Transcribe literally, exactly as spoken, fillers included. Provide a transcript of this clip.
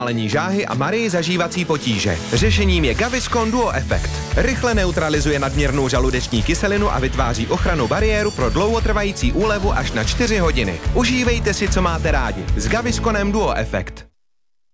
Malení žáhy a Marii zažívací potíže. Řešením je Gaviscon Duo Effect. Rychle neutralizuje nadměrnou žaludeční kyselinu a vytváří ochrannou bariéru pro dlouhotrvající úlevu až na čtyři hodiny. Užívejte si, co máte rádi. S Gavisconem Duo Effect.